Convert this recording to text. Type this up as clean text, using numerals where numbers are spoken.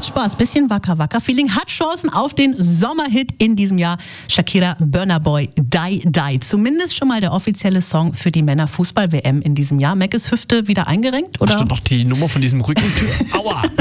Spaß, bisschen Waka-Waka-Feeling, hat Chancen auf den Sommerhit in diesem Jahr. Shakira, Burna Boy, Die Die. Zumindest schon mal der offizielle Song für die Männerfußball-WM in diesem Jahr. Mac ist Hüfte wieder eingerenkt, oder? Hast du noch die Nummer von diesem Rückentyp? Aua!